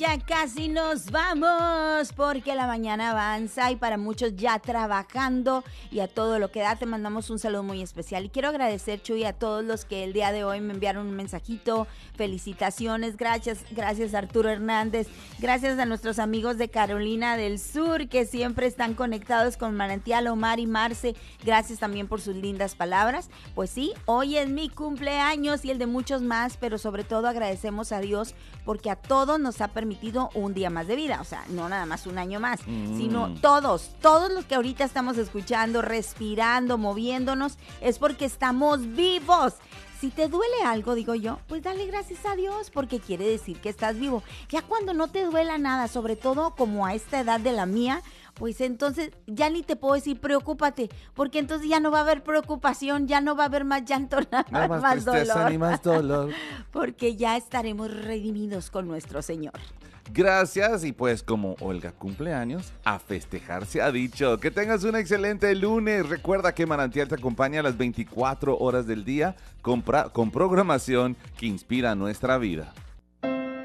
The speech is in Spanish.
ya casi nos vamos porque la mañana avanza y para muchos ya trabajando y a todo lo que da te mandamos un saludo muy especial. Y quiero agradecer, Chuy, a todos los que el día de hoy me enviaron un mensajito, felicitaciones, gracias Arturo Hernández, gracias a nuestros amigos de Carolina del Sur que siempre están conectados con Manantial, Omar y Marce, gracias también por sus lindas palabras. Pues sí, hoy es mi cumpleaños y el de muchos más, pero sobre todo agradecemos a Dios porque a todos nos ha permitido un día más de vida, o sea, no nada más un año más, sino todos los que ahorita estamos escuchando, respirando, moviéndonos, es porque estamos vivos. Si te duele algo, digo yo, pues dale gracias a Dios porque quiere decir que estás vivo. Ya cuando no te duela nada, sobre todo como a esta edad de la mía, pues entonces ya ni te puedo decir preocúpate, porque entonces ya no va a haber preocupación, ya no va a haber más llanto, nada más tristeza, dolor. ni más dolor. Porque ya estaremos redimidos con nuestro Señor. Gracias, y pues como Olga cumpleaños, a festejar se ha dicho. Que tengas un excelente lunes. Recuerda que Manantial te acompaña a las 24 horas del día con programación que inspira nuestra vida.